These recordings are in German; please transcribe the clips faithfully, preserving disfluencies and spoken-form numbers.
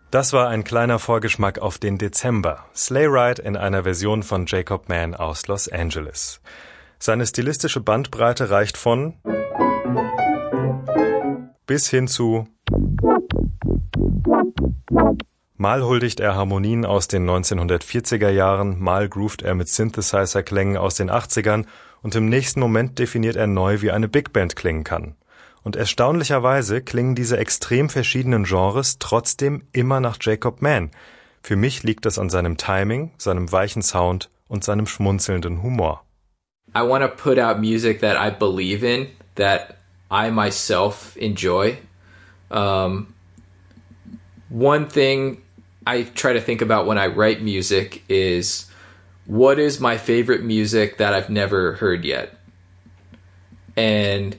Das war ein kleiner Vorgeschmack auf den Dezember. Sleigh Ride in einer Version von Jacob Mann aus Los Angeles. Seine stilistische Bandbreite reicht von bis hin zu mal huldigt er Harmonien aus den neunzehnhundertvierziger Jahren, mal groovt er mit Synthesizer-Klängen aus den achtzigern und im nächsten Moment definiert er neu, wie eine Big Band klingen kann. Und erstaunlicherweise klingen diese extrem verschiedenen Genres trotzdem immer nach Jacob Mann. Für mich liegt das an seinem Timing, seinem weichen Sound und seinem schmunzelnden Humor. I want to put out music that I believe in, that I myself enjoy. Um, one thing I try to think about when I write music is, what is my favorite music that I've never heard yet? And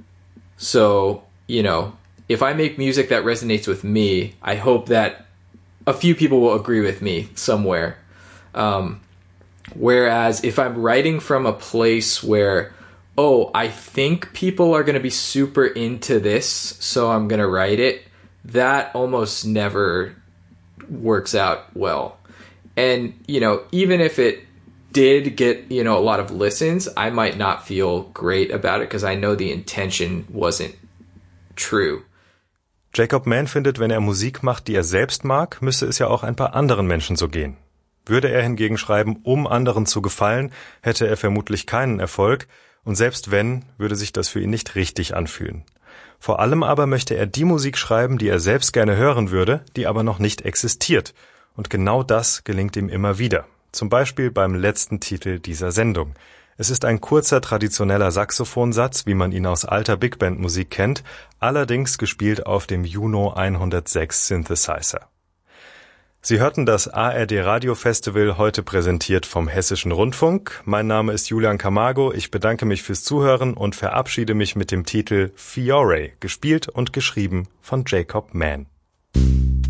so, you know, if I make music that resonates with me, I hope that a few people will agree with me somewhere. Um, whereas if I'm writing from a place where, oh, I think people are going to be super into this, so I'm going to write it, that almost never works out well. And, you know, even if it did get, you know, a lot of listens, I might not feel great about it because I know the intention wasn't true. Jacob Mann findet, wenn er Musik macht, die er selbst mag, müsse es ja auch ein paar anderen Menschen so gehen. Würde er hingegen schreiben, um anderen zu gefallen, hätte er vermutlich keinen Erfolg und selbst wenn, würde sich das für ihn nicht richtig anfühlen. Vor allem aber möchte er die Musik schreiben, die er selbst gerne hören würde, die aber noch nicht existiert. Und genau das gelingt ihm immer wieder. Zum Beispiel beim letzten Titel dieser Sendung. Es ist ein kurzer traditioneller Saxophonsatz, wie man ihn aus alter Big Band Musik kennt, allerdings gespielt auf dem Juno hundertsechs Synthesizer. Sie hörten das A R D Radio Festival, heute präsentiert vom Hessischen Rundfunk. Mein Name ist Julian Camargo, ich bedanke mich fürs Zuhören und verabschiede mich mit dem Titel Fiore, gespielt und geschrieben von Jacob Mann.